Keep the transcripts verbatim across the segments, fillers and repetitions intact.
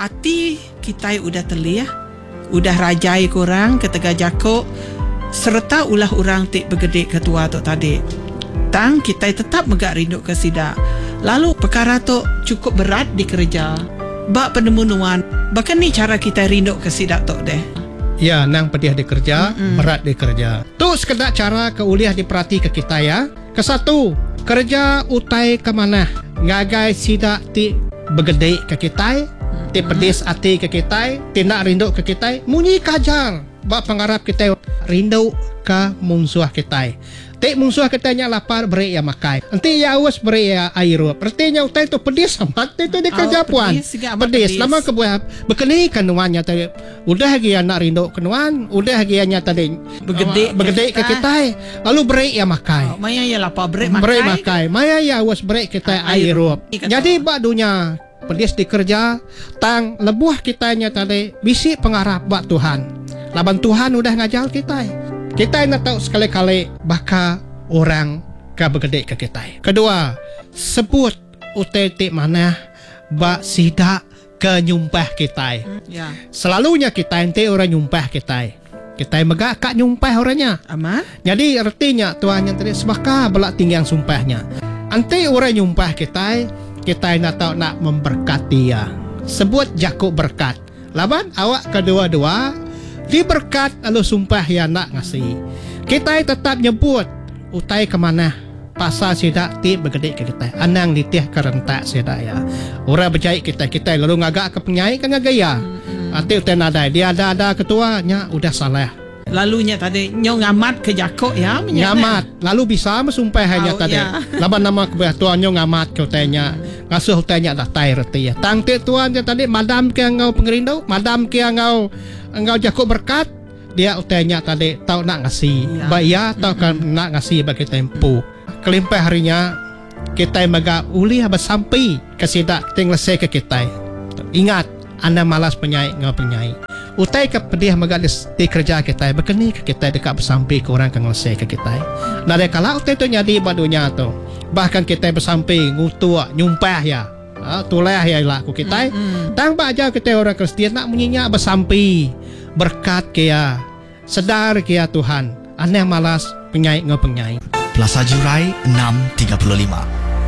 hati kita udah telih, udah rajai korang ketega jakok serta ulah orang tik bergedik ketua tu tadi. Tang kita tetap megak rindu ke sidak. Lalu perkara tu cukup berat di kerja. Bak penemunuan, bahkan ni cara kita rindu ke sidak tu deh. Ya, nang pedih di kerja, Mm-mm. berat di kerja. Tu sekedar cara ke uliah diperhati ke kita ya. Kesatu, kerja utai ke mana? Ngagai sidak ti bergedek ke kita, ti pedis hati ke kita, ti nak rindu ke kita, munyi kajar. Bak pengharap kita rindu ke musuh kita. Tik musuh katanya lapar beri ya makai. Nanti ya awas beri ya air. Artinya utai tu pedis amat itu di kerja oh, puan. Pedis, pedis. Lama kebuah berkeni kanuannya tadi. Udah lagi nak rindu kanuan, udah lagi nya tadi bergedek bergedek ke kita. Lalu beri ya makai. Oh, maya ya lapar beri makai. Beri makai. Maya ya awas beri kita air. Jadi badunya pedis di kerja, tang lebuh kitanya tadi bisi pengharap bak Tuhan. Laban Tuhan udah ngajar kita. Kita nak tahu sekali-kali baka orang ka bergedek ke kita. Kedua, sebut utetik mana bak sidak ke nyumpah kita. Mm, yeah. Selalunya kita ente orang nyumpah kita. Kita megak kak nyumpah orangnya. Aman. Jadi artinya Tuhan yang tadi sebaka belak tinggi yang sumpahnya. Ante orang nyumpah kita, kita nak tahu nak memberkati ya. Sebut jakuk berkat. Laban awak kedua-dua di berkat lalu sumpah ya nak ngasih. Kita tetap nyebut utai ke mana pasal sidak ti bergedek ke kita. Anang ditih kerentak sidak ya. Orang berjaya kita kita lalu ngagak ke penyai kan ngagaya. Ati utai nadai dia ada-ada ketuanya udah salah. Lalunya tadi nyo ngamat ke jakok ya. Ngamat. Lalu bisa mesumpah hanya oh, tadi. Ya. Laban nama kebelah tuan nyo ngamat ke utainya. Ngasuh utainya dah tai reti ya. Tang ti tuan tadi madam ke ngau pengerindu, madam ke ngau engkau jakuk berkat, dia utanya tadi tahu nak ngasih, ya. Bayar tahu kan mm-hmm. nak ngasih bagi tempo. Kelimpah harinya kita megak ulih bersampai ke sidak tinggal se ke kita. Ingat, anda malas penyai ngau penyai. Utai ke pedih megak di kerja kita, berkeni ke kita dekat bersampai ke orang ke ngelese ke kita. Nah, kalau utai tu nyadi badunya tu, bahkan kita bersampai ngutua nyumpah ya. Ah, tulah ya lah ku kita. Mm-hmm. Tang baca kita orang Kristian nak menyinya bersampai berkat kia sedar kia Tuhan. Aneh malas penyai ngau penyai. Plaza Jurai enam tiga puluh lima.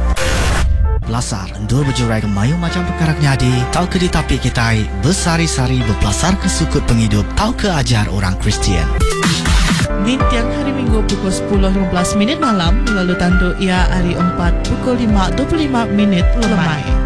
Belasar endul berjurai ke mayu macam perkara nyadi. Tahu ke ditapi kita bersari-sari berpelasar ke sukut penghidup. Tahu ke ajar orang Kristian. Di tiang hari Minggu pukul sepuluh lima belas minit malam, lalu tandu ia hari empat pukul lima dua puluh lima minit lemai.